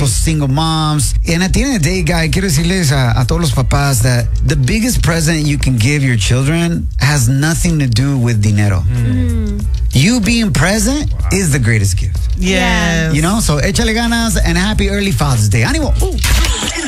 also single moms. And at the end of the day, guy, quiero decirles a todos los papás that the biggest present you can give your children has nothing to do with dinero. You being present is the greatest gift. Yes. You know, so échale ganas and happy early Father's Day. ¡Ánimo!